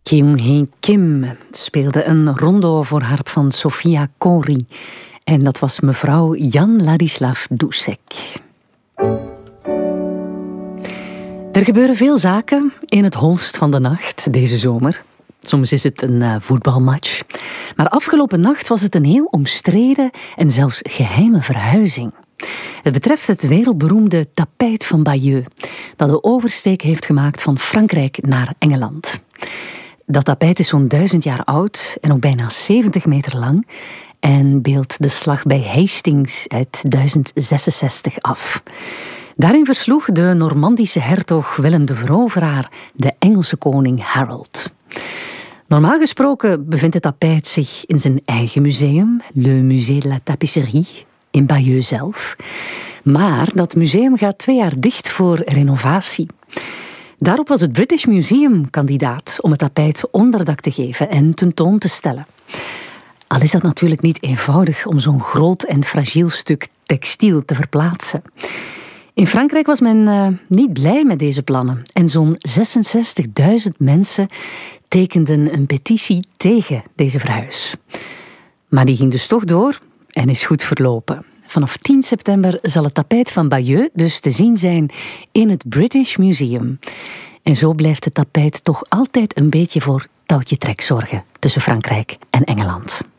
Kyung-hee Kim speelde een rondo voor harp van Sofia Kori. En dat was mevrouw Jan Ladislav Dušek. Er gebeuren veel zaken in het holst van de nacht deze zomer. Soms is het een voetbalmatch. Maar afgelopen nacht was het een heel omstreden en zelfs geheime verhuizing. Het betreft het wereldberoemde tapijt van Bayeux, dat de oversteek heeft gemaakt van Frankrijk naar Engeland. Dat tapijt is zo'n 1000 jaar oud en ook bijna 70 meter lang en beeldt de slag bij Hastings uit 1066 af. Daarin versloeg de Normandische hertog Willem de Veroveraar de Engelse koning Harold. Normaal gesproken bevindt het tapijt zich in zijn eigen museum, Le Musée de la Tapisserie, in Bayeux zelf. Maar dat museum gaat 2 jaar dicht voor renovatie. Daarop was het British Museum kandidaat om het tapijt onderdak te geven en tentoon te stellen. Al is dat natuurlijk niet eenvoudig om zo'n groot en fragiel stuk textiel te verplaatsen. In Frankrijk was men niet blij met deze plannen en zo'n 66.000 mensen tekenden een petitie tegen deze verhuis. Maar die ging dus toch door en is goed verlopen. Vanaf 10 september zal het tapijt van Bayeux dus te zien zijn in het British Museum. En zo blijft het tapijt toch altijd een beetje voor touwtje trek zorgen tussen Frankrijk en Engeland.